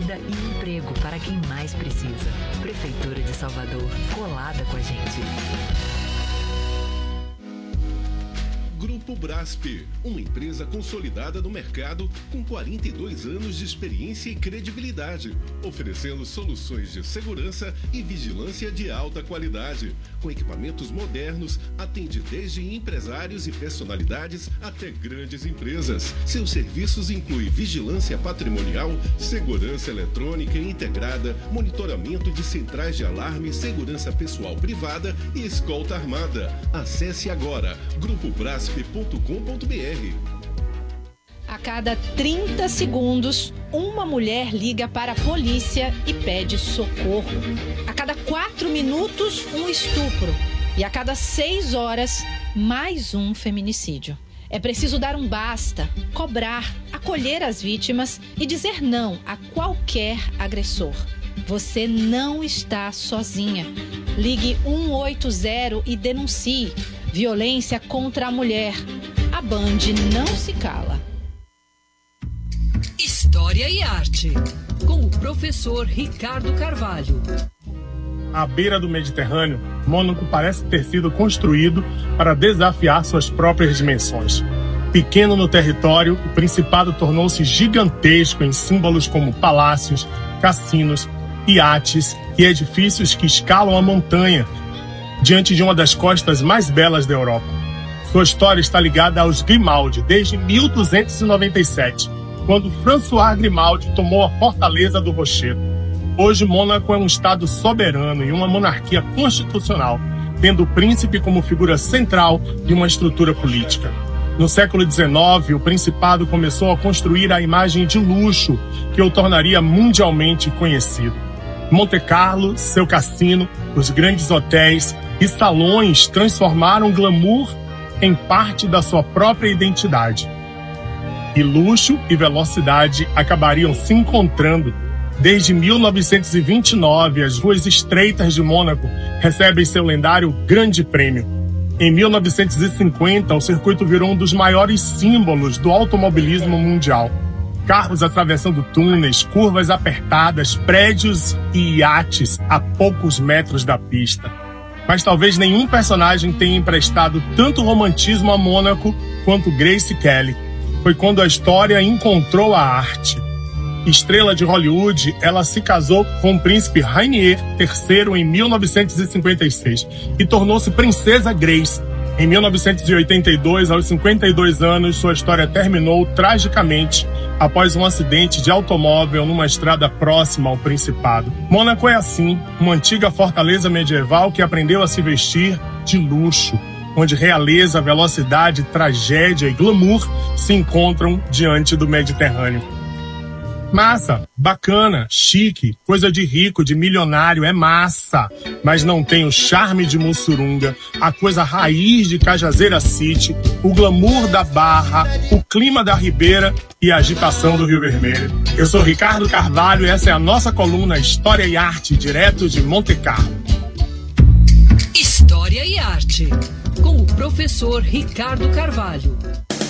renda e emprego para quem mais precisa. Prefeitura de Salvador, colada com a gente. Grupo Brasp, uma empresa consolidada no mercado com 42 anos de experiência e credibilidade, oferecendo soluções de segurança e vigilância de alta qualidade. Com equipamentos modernos, atende desde empresários e personalidades até grandes empresas. Seus serviços incluem vigilância patrimonial, segurança eletrônica integrada, monitoramento de centrais de alarme, segurança pessoal privada e escolta armada. Acesse agora grupobrasp.com.br. A cada 30 segundos, uma mulher liga para a polícia e pede socorro. A cada 4 minutos, um estupro. E a cada 6 horas, mais um feminicídio. É preciso dar um basta, cobrar, acolher as vítimas e dizer não a qualquer agressor. Você não está sozinha. Ligue 180 e denuncie. Violência contra a mulher. A Band não se cala. História e Arte, com o professor Ricardo Carvalho. À beira do Mediterrâneo, Mônaco parece ter sido construído para desafiar suas próprias dimensões. Pequeno no território, o Principado tornou-se gigantesco em símbolos como palácios, cassinos, iates e edifícios que escalam a montanha, diante de uma das costas mais belas da Europa. Sua história está ligada aos Grimaldi, desde 1297, quando François Grimaldi tomou a fortaleza do Rochedo. Hoje, Mônaco é um estado soberano e uma monarquia constitucional, tendo o príncipe como figura central de uma estrutura política. No século XIX, o Principado começou a construir a imagem de luxo que o tornaria mundialmente conhecido. Monte Carlo, seu cassino, os grandes hotéis e salões transformaram o glamour em parte da sua própria identidade. E luxo e velocidade acabariam se encontrando. Desde 1929, as ruas estreitas de Mônaco recebem seu lendário Grande Prêmio. Em 1950, o circuito virou um dos maiores símbolos do automobilismo mundial. Carros atravessando túneis, curvas apertadas, prédios e iates a poucos metros da pista. Mas talvez nenhum personagem tenha emprestado tanto romantismo a Mônaco quanto Grace Kelly. Foi quando a história encontrou a arte. Estrela de Hollywood, ela se casou com o príncipe Rainier III em 1956 e tornou-se Princesa Grace. Em 1982, aos 52 anos, sua história terminou tragicamente após um acidente de automóvel numa estrada próxima ao Principado. Mônaco é assim, uma antiga fortaleza medieval que aprendeu a se vestir de luxo, onde realeza, velocidade, tragédia e glamour se encontram diante do Mediterrâneo. Massa, bacana, chique, coisa de rico, de milionário, é massa. Mas não tem o charme de Mussurunga, a coisa raiz de Cajazeira City, o glamour da Barra, o clima da Ribeira e a agitação do Rio Vermelho. Eu sou Ricardo Carvalho e essa é a nossa coluna História e Arte, direto de Monte Carlo. História e Arte, com o professor Ricardo Carvalho.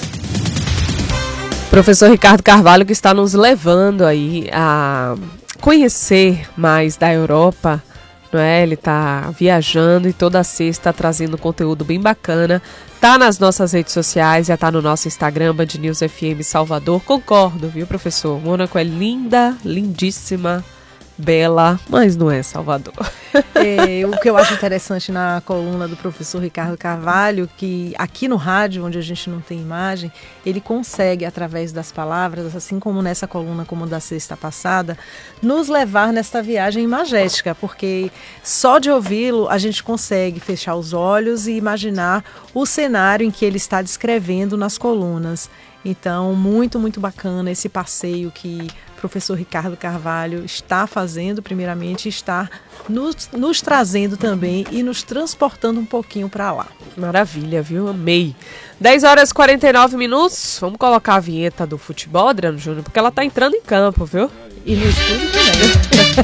Professor Ricardo Carvalho, que está nos levando aí a conhecer mais da Europa, não é? Ele está viajando e toda sexta trazendo conteúdo bem bacana. Tá nas nossas redes sociais, já tá no nosso Instagram, Band News FM Salvador. Concordo, viu, professor? Mônaco é linda, lindíssima, bela, mas não é Salvador. O que eu acho interessante na coluna do professor Ricardo Carvalho, que aqui no rádio, onde a gente não tem imagem, ele consegue, através das palavras, assim como nessa coluna, como da sexta passada, nos levar nesta viagem magética, porque só de ouvi-lo a gente consegue fechar os olhos e imaginar o cenário em que ele está descrevendo nas colunas. Então, muito, muito bacana esse passeio que o professor Ricardo Carvalho está fazendo, primeiramente, está nos trazendo também e nos transportando um pouquinho para lá. Maravilha, viu? Amei. 10 horas e 49 minutos. Vamos colocar a vinheta do futebol, Adriano Júnior, porque ela está entrando em campo, viu? E no estúdio também.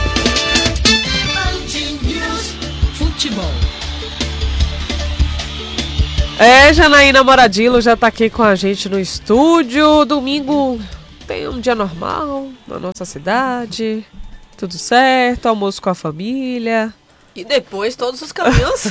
Futebol. Janaína Moradilo já está aqui com a gente no estúdio. Domingo tem um dia normal na nossa cidade, tudo certo, almoço com a família. E depois todos os caminhos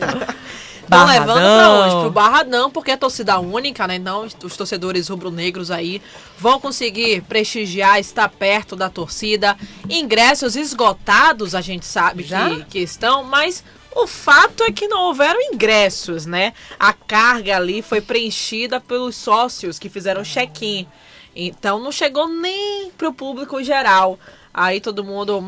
estão levando pra onde? Pro Barradão, porque é torcida única, né? Então os torcedores rubro-negros aí vão conseguir prestigiar, estar perto da torcida. Ingressos esgotados, a gente sabe que estão, mas o fato é que não houveram ingressos, né? A carga ali foi preenchida pelos sócios que fizeram check-in. Então não chegou nem pro público geral. Aí todo mundo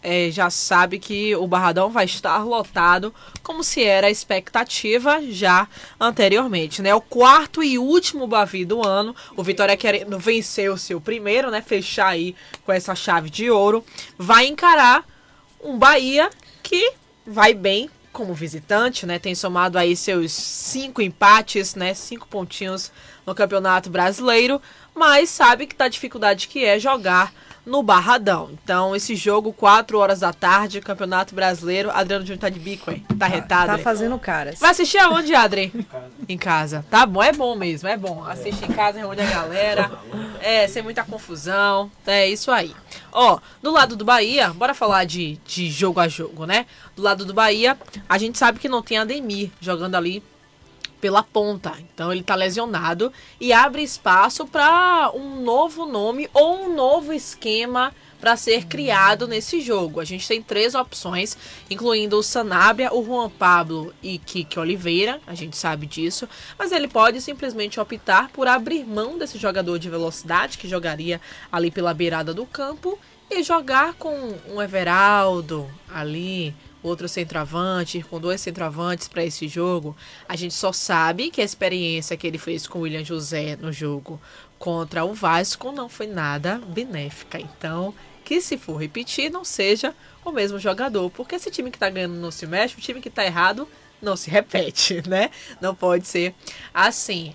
já sabe que o Barradão vai estar lotado, como se era a expectativa já anteriormente, né? O quarto e último Bavi do ano. O Vitória querendo vencer o seu primeiro, né? Fechar aí com essa chave de ouro. Vai encarar um Bahia que vai bem como visitante, né? Tem somado aí seus 5 empates, né? 5 pontinhos no Campeonato Brasileiro, mas sabe que tá a dificuldade que é jogar no Barradão. Então, esse jogo, 4 horas da tarde, Campeonato Brasileiro. Adriano Júnior tá de bico, hein? Tá retado. Tá fazendo caras. Vai assistir aonde, Adri? Em casa. Tá bom, é bom mesmo, é bom. Assiste em casa, reúne a galera. Sem muita confusão. É isso aí. Ó, do lado do Bahia, bora falar de jogo a jogo, né? Do lado do Bahia, a gente sabe que não tem Ademir jogando ali pela ponta, então ele tá lesionado e abre espaço para um novo nome ou um novo esquema para ser criado nesse jogo. A gente tem 3 opções, incluindo o Sanabria, o Juan Pablo e Kike Oliveira, a gente sabe disso, mas ele pode simplesmente optar por abrir mão desse jogador de velocidade que jogaria ali pela beirada do campo e jogar com um Everaldo ali, outro centroavante, com 2 centroavantes para esse jogo. A gente só sabe que a experiência que ele fez com o William José no jogo contra o Vasco não foi nada benéfica. Então, que se for repetir, não seja o mesmo jogador. Porque esse time que tá ganhando não se mexe, o time que tá errado não se repete, né? Não pode ser assim.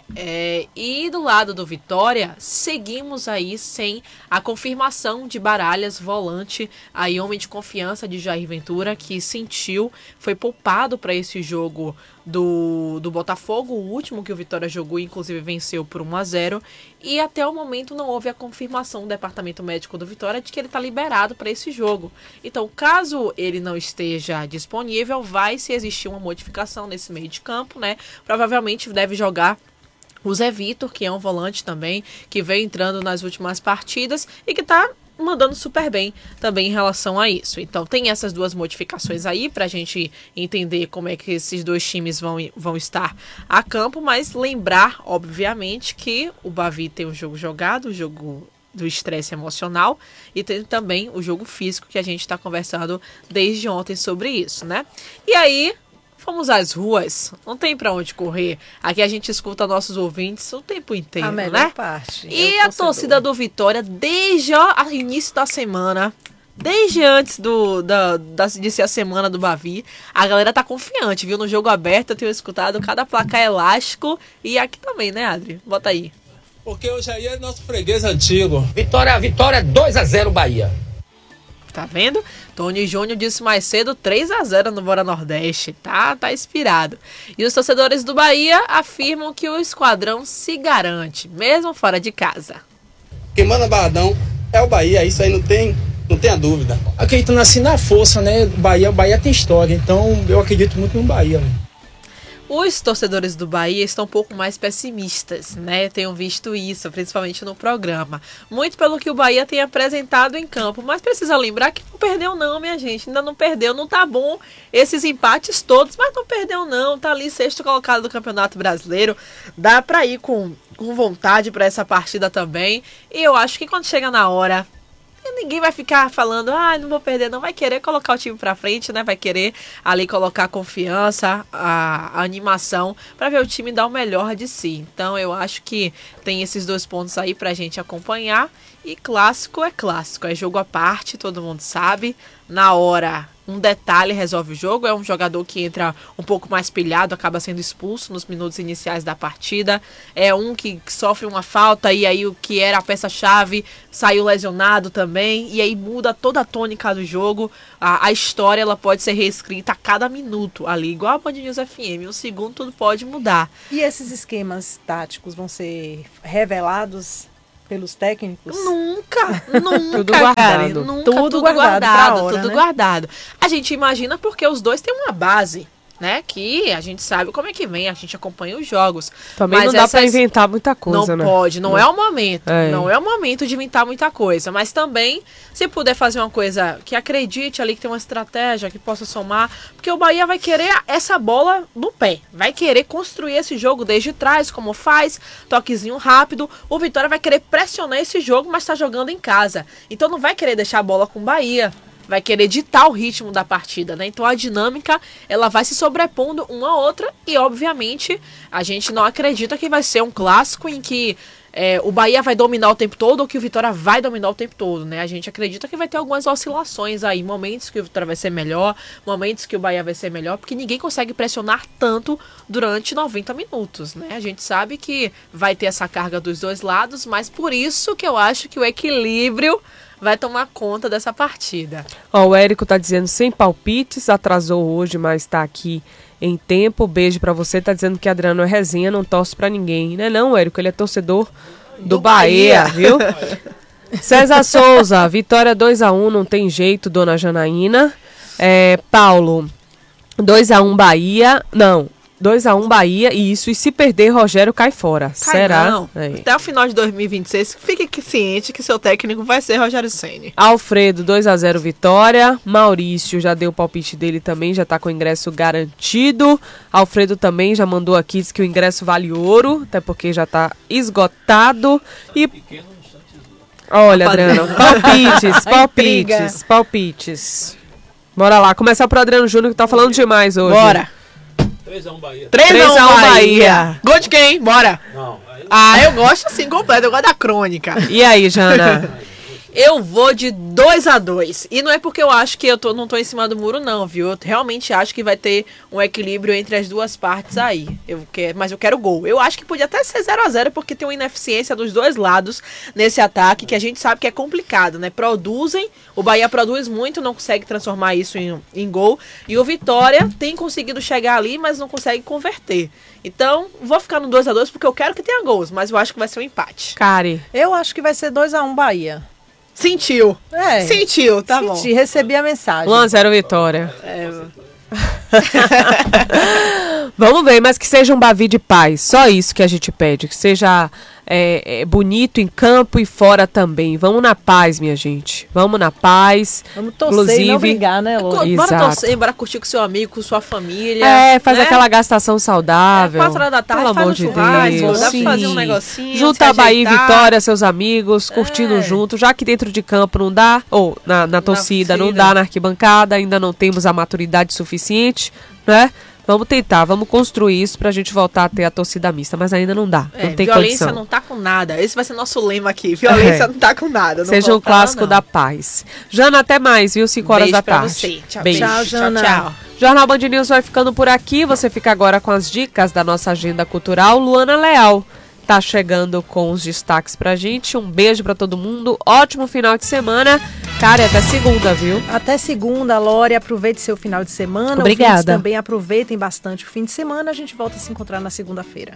E do lado do Vitória, seguimos aí sem a confirmação de Baralhas, volante, aí homem de confiança de Jair Ventura, que sentiu, foi poupado para esse jogo do Botafogo, o último que o Vitória jogou, inclusive venceu por 1-0, e até o momento não houve a confirmação do departamento médico do Vitória de que ele está liberado para esse jogo. Então, caso ele não esteja disponível, vai se existir uma modificação nesse meio de campo, né? Provavelmente deve jogar o Zé Vitor, que é um volante também, que vem entrando nas últimas partidas e que está mandando super bem também em relação a isso. Então tem essas 2 modificações aí pra gente entender como é que esses 2 times vão estar a campo, mas lembrar, obviamente, que o Bavi tem o jogo jogado, o jogo do estresse emocional, e tem também o jogo físico, que a gente está conversando desde ontem sobre isso, né? E aí, fomos às ruas, não tem pra onde correr. Aqui a gente escuta nossos ouvintes o tempo inteiro, a melhor né? parte. E a torcida do Vitória, desde o início da semana, desde antes de ser a semana do Bavi, a galera tá confiante, viu? No jogo aberto eu tenho escutado cada placar elástico, e aqui também, né, Adri? Bota aí. Porque o Jair é nosso freguês antigo. Vitória 2-0 Bahia. Tá vendo? Tony Júnior disse mais cedo 3-0 no Bora Nordeste. Tá inspirado. E os torcedores do Bahia afirmam que o esquadrão se garante, mesmo fora de casa. Quem manda Barradão é o Bahia, isso aí não tem a dúvida. Acreditando assim na força, né? O Bahia tem história, então eu acredito muito no Bahia. Os torcedores do Bahia estão um pouco mais pessimistas, né? Tenho visto isso, principalmente no programa. Muito pelo que o Bahia tem apresentado em campo. Mas precisa lembrar que não perdeu não, minha gente. Ainda não perdeu, não tá bom esses empates todos, mas não perdeu não. Tá ali 6º colocado do Campeonato Brasileiro. Dá pra ir com vontade pra essa partida também. E eu acho que quando chega na hora, ninguém vai ficar falando, não vou perder, não. Vai querer colocar o time pra frente, né? Vai querer ali colocar a confiança, a animação, pra ver o time dar o melhor de si. Então eu acho que tem esses 2 pontos aí pra gente acompanhar. E clássico, é jogo à parte, todo mundo sabe. Na hora, um detalhe resolve o jogo. É um jogador que entra um pouco mais pilhado, acaba sendo expulso nos minutos iniciais da partida. É um que sofre uma falta e aí o que era a peça-chave saiu lesionado também. E aí muda toda a tônica do jogo. A história ela pode ser reescrita a cada minuto ali, igual a Band News FM. Um segundo tudo pode mudar. E esses esquemas táticos vão ser revelados pelos técnicos? Nunca, Tudo guardado. cara, nunca, Tudo guardado pra hora, tudo né? guardado. A gente imagina porque os dois têm uma base, né? Que a gente sabe como é que vem, a gente acompanha os jogos. Também Mas não dá pra essas- inventar muita coisa, Não né? pode, não é o momento. É. Não é o momento de inventar muita coisa. Mas também, se puder fazer uma coisa que acredite ali, que tem uma estratégia, que possa somar. Porque o Bahia vai querer essa bola no pé. Vai querer construir esse jogo desde trás, como faz, toquezinho rápido. O Vitória vai querer pressionar esse jogo, mas tá jogando em casa. Então não vai querer deixar a bola com o Bahia. Vai querer ditar o ritmo da partida, né? Então a dinâmica, ela vai se sobrepondo uma a outra e, obviamente, a gente não acredita que vai ser um clássico em que o Bahia vai dominar o tempo todo ou que o Vitória vai dominar o tempo todo, né? A gente acredita que vai ter algumas oscilações aí, momentos que o Vitória vai ser melhor, momentos que o Bahia vai ser melhor, porque ninguém consegue pressionar tanto durante 90 minutos, né? A gente sabe que vai ter essa carga dos dois lados, mas por isso que eu acho que o equilíbrio vai tomar conta dessa partida. Ó, o Érico tá dizendo sem palpites, atrasou hoje, mas tá aqui em tempo. Beijo pra você, tá dizendo que Adriano é resenha, não torce pra ninguém. Né não, Érico, ele é torcedor do Bahia, viu? César Souza, Vitória 2-1, não tem jeito, dona Janaína. Paulo, 2-1 Bahia, não, 2-1 Bahia, e se perder, Rogério cai fora. Será? Não. Até o final de 2026, fique ciente que seu técnico vai ser Rogério Ceni. Alfredo, 2-0 Vitória. Maurício já deu o palpite dele também, já tá com o ingresso garantido. Alfredo também já mandou aqui, diz que o ingresso vale ouro, até porque já tá esgotado. E olha, Adriano, palpites. Bora lá, começar pro Adriano Júnior que tá falando demais hoje. Bora. 3-1 Bahia. 3-1 Bahia. Gol de quem? Bora. Não. Eu gosto assim completo, eu gosto da crônica. E aí, Jana? Eu vou de 2-2. E não é porque eu acho que não tô em cima do muro, não, viu? Eu realmente acho que vai ter um equilíbrio entre as duas partes aí. Mas eu quero gol. Eu acho que podia até ser 0-0, porque tem uma ineficiência dos dois lados nesse ataque, que a gente sabe que é complicado, né? O Bahia produz muito, não consegue transformar isso em gol. E o Vitória tem conseguido chegar ali, mas não consegue converter. Então, vou ficar no 2-2, porque eu quero que tenha gols, mas eu acho que vai ser um empate. Kari. Eu acho que vai ser 2-1 Bahia. Sentiu. Sentiu, tá bom. Recebi a mensagem. 1-0 Vitória. Vamos ver, mas que seja um Bavi de paz. Só isso que a gente pede. Que seja bonito em campo e fora também. Vamos na paz, minha gente. Vamos na paz. Vamos torcer e não brigar, né, Lô? Bora torcer, bora curtir com seu amigo, com sua família. Faz aquela gastação saudável. 4 horas da tarde, pelo amor de Deus. Dá pra fazer um negocinho. Junta a Bahia e Vitória, seus amigos, curtindo junto. Já que dentro de campo não dá, ou na torcida não dá, na arquibancada, ainda não temos a maturidade suficiente, né? Vamos tentar, vamos construir isso pra gente voltar a ter a torcida mista, mas ainda não dá, não tem violência condição. Não tá com nada, esse vai ser nosso lema aqui, violência não tá com nada. Não seja um clássico da paz. Jana, até mais, viu? 5 horas da tarde. Você. Tchau, beijo. Tchau, Jana. Tchau. Jornal Band News vai ficando por aqui, você fica agora com as dicas da nossa agenda cultural. Luana Leal tá chegando com os destaques pra gente. Um beijo pra todo mundo, ótimo final de semana. Cara, até segunda, viu? Até segunda, Lore. Aproveite seu final de semana. Obrigada. Ouvintes também aproveitem bastante o fim de semana. A gente volta a se encontrar na segunda-feira.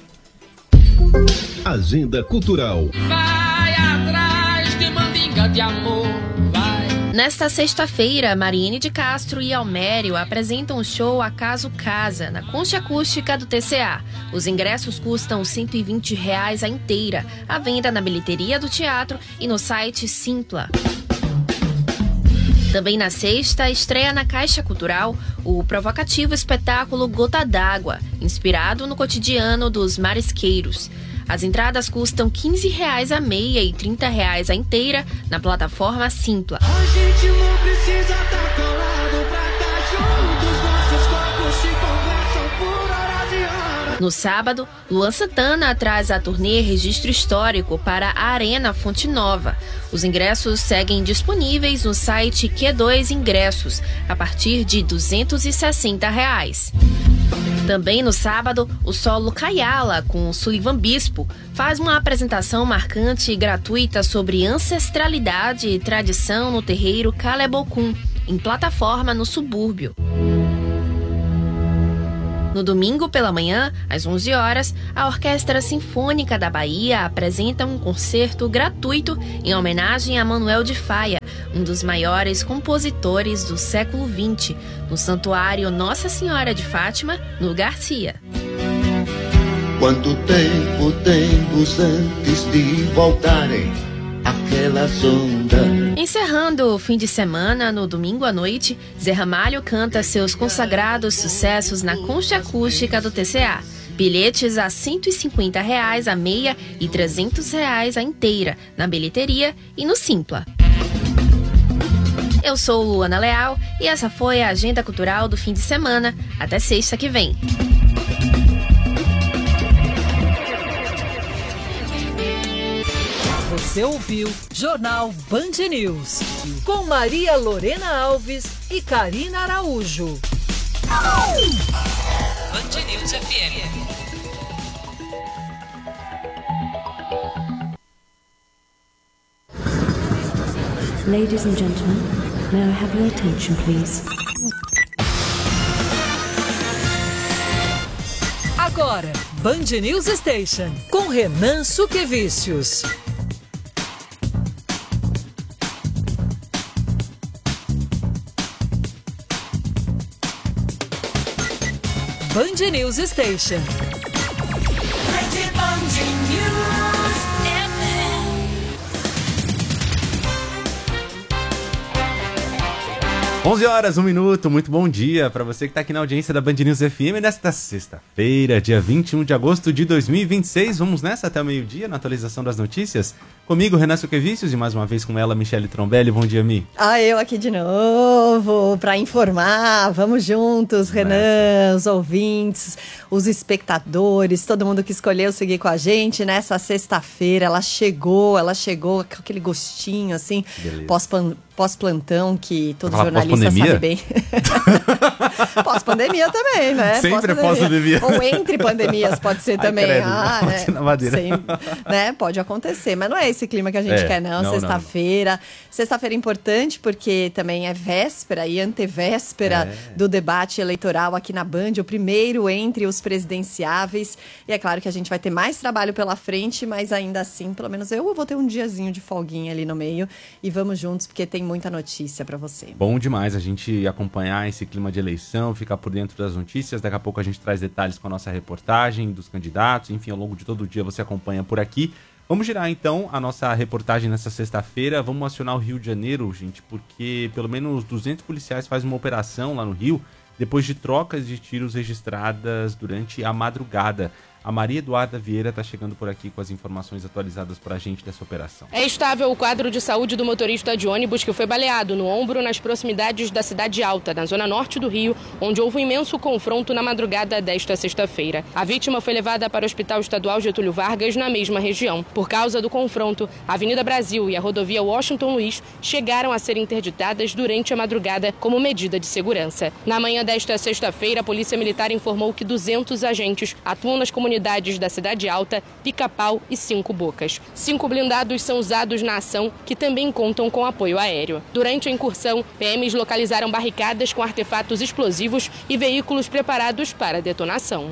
Agenda Cultural. Vai atrás de mandinga de amor, vai. Nesta sexta-feira, Mariene de Castro e Almério apresentam o show Acaso Casa, na Concha Acústica do TCA. Os ingressos custam R$ 120 a inteira, à venda na bilheteria do teatro e no site Simpla. Também na sexta, estreia na Caixa Cultural o provocativo espetáculo Gota d'Água, inspirado no cotidiano dos marisqueiros. As entradas custam R$ 15 a meia e R$ 30 a inteira na plataforma Simpla. A gente não precisa estar colado pra estar juntos, nossos corpos se conversam por horas e horas. No sábado, Luan Santana traz a turnê Registro Histórico para a Arena Fonte Nova. Os ingressos seguem disponíveis no site Q2 Ingressos, a partir de R$ 260. Também no sábado, o solo Kayala, com Sullivan Bispo, faz uma apresentação marcante e gratuita sobre ancestralidade e tradição no terreiro Calebocum, em plataforma no subúrbio. No No domingo pela manhã, às 11 horas, a Orquestra Sinfônica da Bahia apresenta um concerto gratuito em homenagem a Manuel de Faia, um dos maiores compositores do século XX, no Santuário Nossa Senhora de Fátima, no Garcia. Quanto tempo temos antes de voltarem aquelas ondas? Encerrando o fim de semana, no domingo à noite, Zé Ramalho canta seus consagrados sucessos na Concha Acústica do TCA. Bilhetes a R$ 150 a meia e R$ 300 a inteira, na bilheteria e no Simpla. Eu sou Luana Leal e essa foi a Agenda Cultural do fim de semana. Até sexta que vem. Você ouviu Jornal Band News, com Maria Lorena Alves e Karina Araújo. Band News FM. Ladies and gentlemen, may I have your attention, please? Agora, Band News Station, com Renan Suquevicius. Band News Station. 11 horas, 1 minuto, muito bom dia para você que está aqui na audiência da Band News FM nesta sexta-feira, dia 21 de agosto de 2026. Vamos nessa até o meio-dia na atualização das notícias. Comigo, Renan Suquevicius, e mais uma vez com ela, Michele Trombelli. Bom dia, Mi. Eu aqui de novo para informar. Vamos juntos, Renan, os ouvintes, os espectadores, todo mundo que escolheu seguir com a gente nessa sexta-feira. Ela chegou com aquele gostinho assim, pós-plantão que todo jornalista sabe bem. Pós-pandemia também, né? Sempre pós-pandemia. Ou entre pandemias pode ser também. Na madeira. Né? Pode acontecer, mas não é esse clima que a gente quer, não. Sexta-feira. Não. Sexta-feira é importante porque também é véspera e antevéspera do debate eleitoral aqui na Band, o primeiro entre os presidenciáveis. E é claro que a gente vai ter mais trabalho pela frente, mas ainda assim, pelo menos eu vou ter um diazinho de folguinha ali no meio. E vamos juntos, porque tem muita notícia para você. Bom demais a gente acompanhar esse clima de eleição, ficar por dentro das notícias. Daqui a pouco a gente traz detalhes com a nossa reportagem dos candidatos. Enfim, ao longo de todo o dia você acompanha por aqui. Vamos girar então a nossa reportagem nessa sexta-feira. Vamos acionar o Rio de Janeiro, gente, porque pelo menos 200 policiais fazem uma operação lá no Rio depois de trocas de tiros registradas durante a madrugada. A Maria Eduarda Vieira está chegando por aqui com as informações atualizadas para a gente dessa operação. É estável o quadro de saúde do motorista de ônibus que foi baleado no ombro nas proximidades da Cidade Alta, na zona norte do Rio, onde houve um imenso confronto na madrugada desta sexta-feira. A vítima foi levada para o Hospital Estadual Getúlio Vargas, na mesma região. Por causa do confronto, a Avenida Brasil e a rodovia Washington Luiz chegaram a ser interditadas durante a madrugada como medida de segurança. Na manhã desta sexta-feira, a Polícia Militar informou que 200 agentes atuam nas comunidades da Cidade Alta, Pica-Pau e 5 Bocas. 5 blindados são usados na ação, que também contam com apoio aéreo. Durante a incursão, PMs localizaram barricadas com artefatos explosivos e veículos preparados para detonação.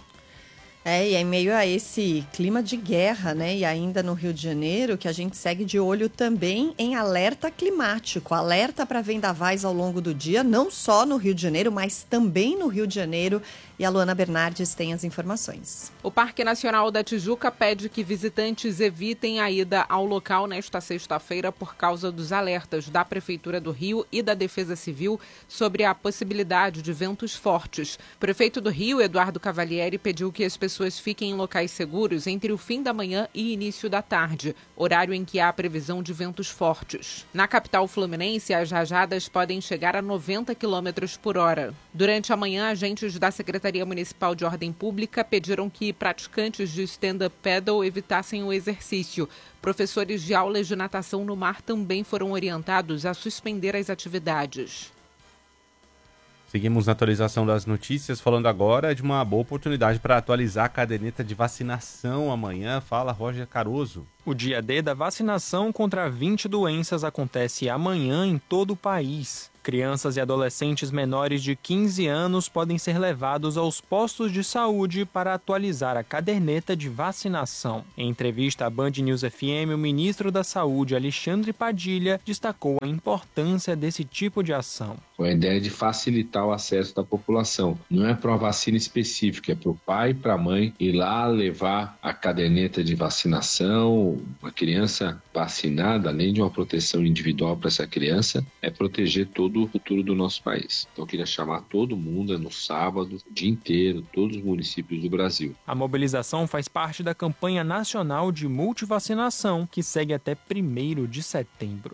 E em meio a esse clima de guerra, né, e ainda no Rio de Janeiro, que a gente segue de olho também em alerta climático, alerta para vendavais ao longo do dia, não só no Rio de Janeiro, mas também no Rio de Janeiro. E a Luana Bernardes tem as informações. O Parque Nacional da Tijuca pede que visitantes evitem a ida ao local nesta sexta-feira por causa dos alertas da Prefeitura do Rio e da Defesa Civil sobre a possibilidade de ventos fortes. O prefeito do Rio, Eduardo Cavalieri, pediu que as pessoas fiquem em locais seguros entre o fim da manhã e início da tarde, horário em que há previsão de ventos fortes. Na capital fluminense, as rajadas podem chegar a 90 km por hora. Durante a manhã, agentes da Secretaria Municipal de Ordem Pública pediram que praticantes de stand-up paddle evitassem o exercício. Professores de aulas de natação no mar também foram orientados a suspender as atividades. Seguimos na atualização das notícias, falando agora de uma boa oportunidade para atualizar a caderneta de vacinação amanhã. Fala, Roger Caroso. O dia D da vacinação contra 20 doenças acontece amanhã em todo o país. Crianças e adolescentes menores de 15 anos podem ser levados aos postos de saúde para atualizar a caderneta de vacinação. Em entrevista à Band News FM, o ministro da Saúde, Alexandre Padilha, destacou a importância desse tipo de ação. A ideia é de facilitar o acesso da população. Não é para uma vacina específica, é para o pai e para a mãe ir lá levar a caderneta de vacinação. Uma criança vacinada, além de uma proteção individual para essa criança, é proteger todo o futuro do nosso país. Então eu queria chamar todo mundo no sábado, o dia inteiro, todos os municípios do Brasil. A mobilização faz parte da campanha nacional de multivacinação, que segue até 1º de setembro.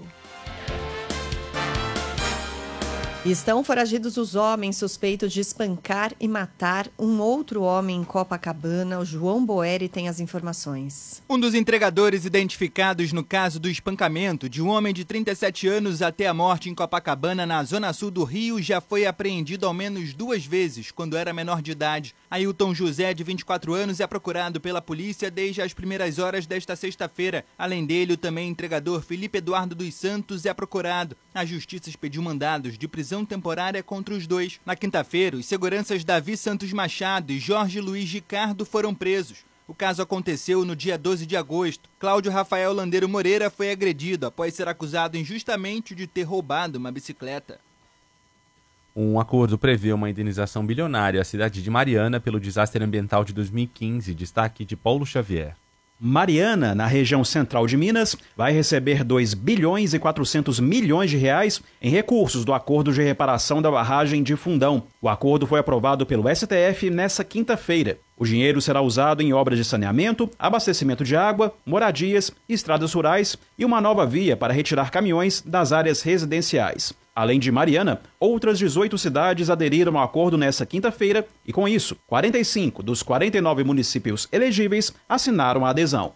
Estão foragidos os homens suspeitos de espancar e matar um outro homem em Copacabana. O João Boeri tem as informações. Um dos entregadores identificados no caso do espancamento de um homem de 37 anos até a morte em Copacabana, na zona sul do Rio, já foi apreendido ao menos 2 vezes, quando era menor de idade. Ailton José, de 24 anos, é procurado pela polícia desde as primeiras horas desta sexta-feira. Além dele, o também entregador Felipe Eduardo dos Santos é procurado. A justiça expediu mandados de prisão temporária contra os dois. Na quinta-feira, os seguranças Davi Santos Machado e Jorge Luiz Ricardo foram presos. O caso aconteceu no dia 12 de agosto. Cláudio Rafael Landeiro Moreira foi agredido após ser acusado injustamente de ter roubado uma bicicleta. Um acordo prevê uma indenização bilionária à cidade de Mariana pelo desastre ambiental de 2015. Destaque de Paulo Xavier. Mariana, na região central de Minas, vai receber 2 bilhões e 400 milhões de reais em recursos do acordo de reparação da barragem de Fundão. O acordo foi aprovado pelo STF nesta quinta-feira. O dinheiro será usado em obras de saneamento, abastecimento de água, moradias, estradas rurais e uma nova via para retirar caminhões das áreas residenciais. Além de Mariana, outras 18 cidades aderiram ao acordo nesta quinta-feira e, com isso, 45 dos 49 municípios elegíveis assinaram a adesão.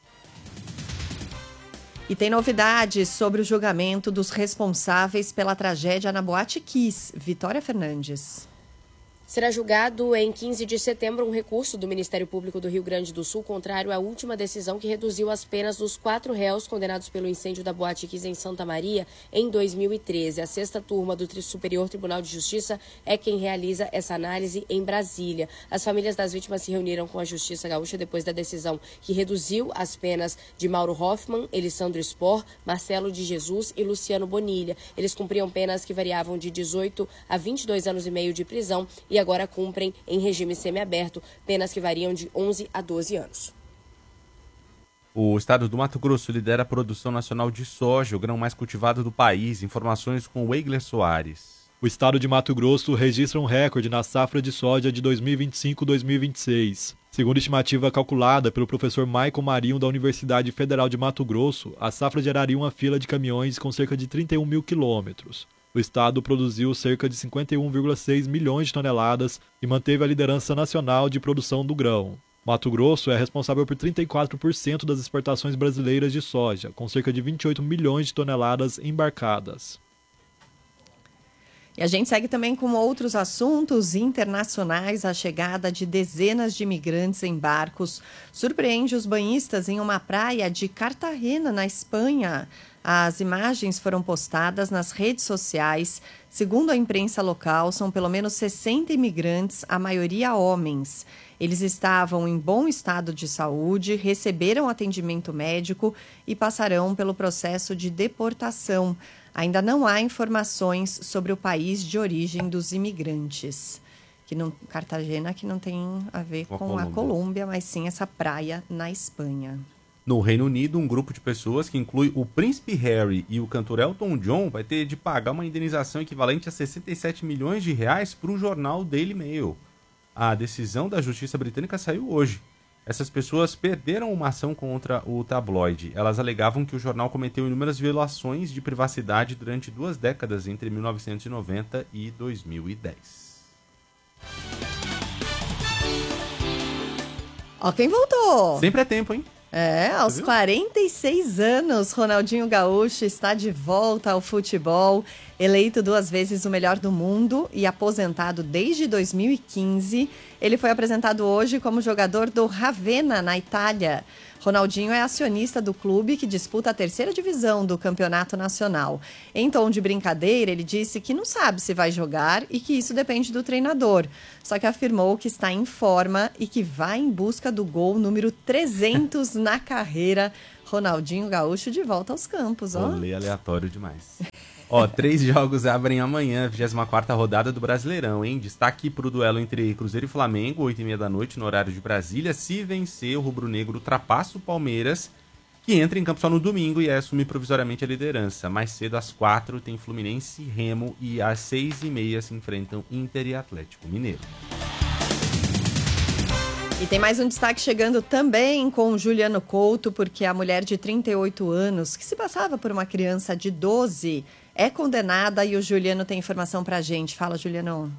E tem novidades sobre o julgamento dos responsáveis pela tragédia na Boate Kiss. Vitória Fernandes. Será julgado em 15 de setembro um recurso do Ministério Público do Rio Grande do Sul contrário à última decisão que reduziu as penas dos 4 réus condenados pelo incêndio da Boate Kiss em Santa Maria em 2013. A 6ª turma do Superior Tribunal de Justiça é quem realiza essa análise em Brasília. As famílias das vítimas se reuniram com a Justiça Gaúcha depois da decisão que reduziu as penas de Mauro Hoffman, Elisandro Spor, Marcelo de Jesus e Luciano Bonilha. Eles cumpriam penas que variavam de 18 a 22 anos e meio de prisão e agora cumprem em regime semiaberto penas que variam de 11 a 12 anos. O estado do Mato Grosso lidera a produção nacional de soja, o grão mais cultivado do país. Informações com o Eigler Soares. O estado de Mato Grosso registra um recorde na safra de soja de 2025-2026. Segundo estimativa calculada pelo professor Maicon Marinho da Universidade Federal de Mato Grosso, a safra geraria uma fila de caminhões com cerca de 31 mil quilômetros. O estado produziu cerca de 51,6 milhões de toneladas e manteve a liderança nacional de produção do grão. Mato Grosso é responsável por 34% das exportações brasileiras de soja, com cerca de 28 milhões de toneladas embarcadas. E a gente segue também com outros assuntos internacionais. A chegada de dezenas de imigrantes em barcos surpreende os banhistas em uma praia de Cartagena, na Espanha. As imagens foram postadas nas redes sociais. Segundo a imprensa local, são pelo menos 60 imigrantes, a maioria homens. Eles estavam em bom estado de saúde, receberam atendimento médico e passarão pelo processo de deportação. Ainda não há informações sobre o país de origem dos imigrantes. Cartagena, que não tem a ver com a Colômbia, mas sim essa praia na Espanha. No Reino Unido, um grupo de pessoas que inclui o príncipe Harry e o cantor Elton John vai ter de pagar uma indenização equivalente a 67 milhões de reais para o jornal Daily Mail. A decisão da justiça britânica saiu hoje. Essas pessoas perderam uma ação contra o tabloide. Elas alegavam que o jornal cometeu inúmeras violações de privacidade durante 2 décadas, entre 1990 e 2010. Ó, quem voltou! Sempre é tempo, hein? Aos 46 anos, Ronaldinho Gaúcho está de volta ao futebol, eleito 2 vezes o melhor do mundo e aposentado desde 2015. Ele foi apresentado hoje como jogador do Ravenna, na Itália. Ronaldinho é acionista do clube que disputa a 3ª divisão do Campeonato Nacional. Em tom de brincadeira, ele disse que não sabe se vai jogar e que isso depende do treinador. Só que afirmou que está em forma e que vai em busca do gol número 300 na carreira. Ronaldinho Gaúcho de volta aos campos, ó. Rolê aleatório demais. Ó, 3 jogos abrem amanhã, 24ª rodada do Brasileirão, hein? Destaque pro duelo entre Cruzeiro e Flamengo, 8h30 da noite, no horário de Brasília. Se vencer, o rubro-negro ultrapassa o Palmeiras, que entra em campo só no domingo e assume provisoriamente a liderança. Mais cedo, às 4h, tem Fluminense e Remo, e às 6h30 se enfrentam Inter e Atlético Mineiro. E tem mais um destaque chegando também com o Juliano Couto, porque a mulher de 38 anos, que se passava por uma criança de 12, é condenada e o Juliano tem informação pra gente. Fala, Juliano.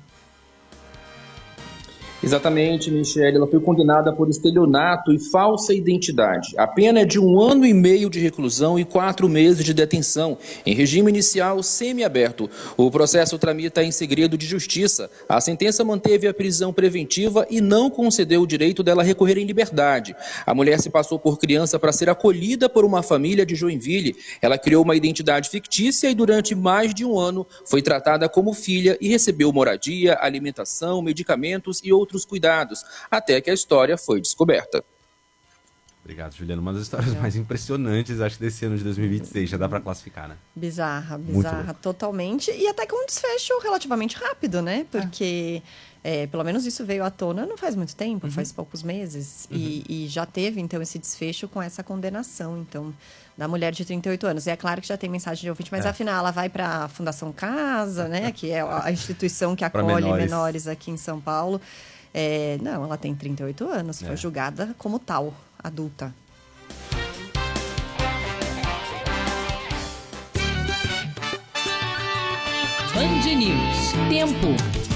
Exatamente, Michele. Ela foi condenada por estelionato e falsa identidade. A pena é de 1 ano e meio de reclusão e 4 meses de detenção, em regime inicial semiaberto. O processo tramita em segredo de justiça. A sentença manteve a prisão preventiva e não concedeu o direito dela recorrer em liberdade. A mulher se passou por criança para ser acolhida por uma família de Joinville. Ela criou uma identidade fictícia e durante mais de 1 ano foi tratada como filha e recebeu moradia, alimentação, medicamentos e outros cuidados, até que a história foi descoberta. Obrigado, Juliano. Uma das histórias mais impressionantes, acho, desse ano de 2026. Já dá pra classificar, né? Bizarra, totalmente. E até com um desfecho relativamente rápido, né? Porque, pelo menos isso veio à tona não faz muito tempo, faz poucos meses. E já teve, então, esse desfecho com essa condenação, então, da mulher de 38 anos. E é claro que já tem mensagem de ouvinte, mas afinal ela vai para a Fundação Casa, né? Que é a instituição que acolhe menores aqui em São Paulo. Não, ela tem 38 anos, foi julgada como tal, adulta. Band News. Tempo.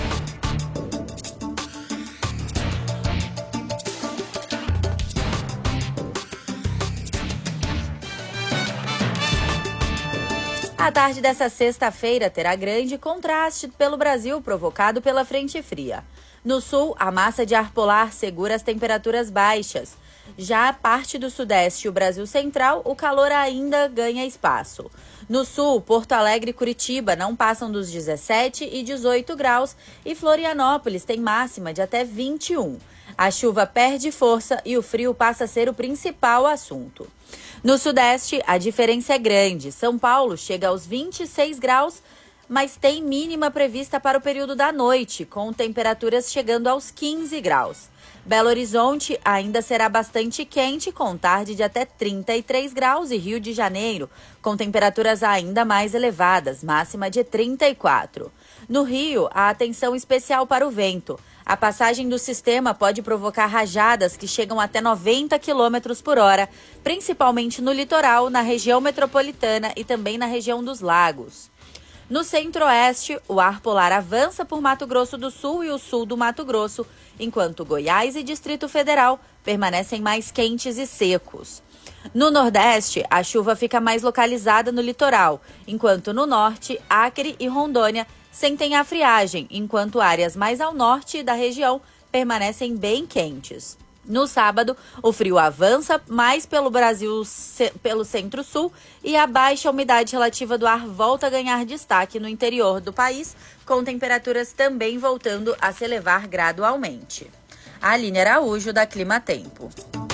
A tarde dessa sexta-feira terá grande contraste pelo Brasil, provocado pela frente fria. No sul, a massa de ar polar segura as temperaturas baixas. Já a parte do sudeste e o Brasil central, o calor ainda ganha espaço. No sul, Porto Alegre e Curitiba não passam dos 17 e 18 graus e Florianópolis tem máxima de até 21. A chuva perde força e o frio passa a ser o principal assunto. No sudeste, a diferença é grande. São Paulo chega aos 26 graus, mas tem mínima prevista para o período da noite, com temperaturas chegando aos 15 graus. Belo Horizonte ainda será bastante quente, com tarde de até 33 graus, e Rio de Janeiro, com temperaturas ainda mais elevadas, máxima de 34. No Rio, há atenção especial para o vento. A passagem do sistema pode provocar rajadas que chegam até 90 km por hora, principalmente no litoral, na região metropolitana e também na região dos lagos. No centro-oeste, o ar polar avança por Mato Grosso do Sul e o sul do Mato Grosso, enquanto Goiás e Distrito Federal permanecem mais quentes e secos. No nordeste, a chuva fica mais localizada no litoral, enquanto no norte, Acre e Rondônia sentem a friagem, enquanto áreas mais ao norte da região permanecem bem quentes. No sábado, o frio avança mais pelo Brasil, pelo centro-sul, e a baixa umidade relativa do ar volta a ganhar destaque no interior do país, com temperaturas também voltando a se elevar gradualmente. Aline Araújo, da Clima Tempo.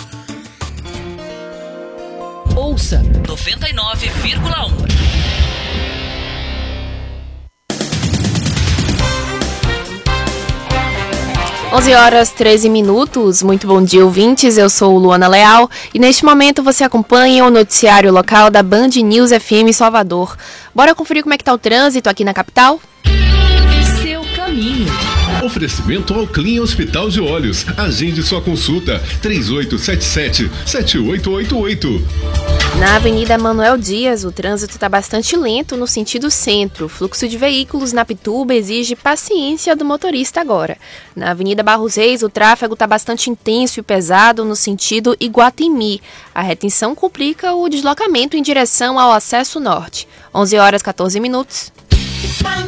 Ouça 99,1. 11h13. Muito bom dia, ouvintes. Eu sou Luana Leal e neste momento você acompanha o noticiário local da Band News FM Salvador. Bora conferir como é que tá o trânsito aqui na capital? Seu caminho. Oferecimento ao Clean Hospital de Olhos. Agende sua consulta 3877-7888. Na Avenida Manuel Dias, o trânsito está bastante lento no sentido centro. O fluxo de veículos na Pituba exige paciência do motorista agora. Na Avenida Barros Reis, o tráfego está bastante intenso e pesado no sentido Iguatemi. A retenção complica o deslocamento em direção ao acesso norte. 11h14.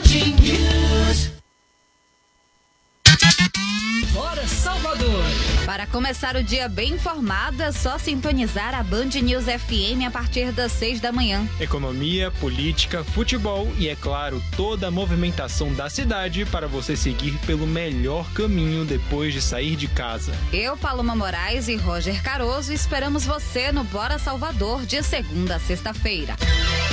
Bora, Salvador! Para começar o dia bem informado, é só sintonizar a Band News FM a partir das 6 da manhã. Economia, política, futebol e, é claro, toda a movimentação da cidade para você seguir pelo melhor caminho depois de sair de casa. Eu, Paloma Moraes e Roger Caroso esperamos você no Bora Salvador de segunda a sexta-feira.